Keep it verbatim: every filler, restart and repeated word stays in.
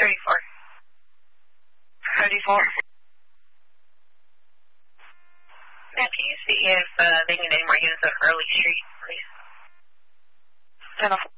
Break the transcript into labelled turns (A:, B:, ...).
A: thirty-four.
B: thirty-four.
A: Now, can you see if uh, they need any more units at Early Street, please?
B: ten oh four.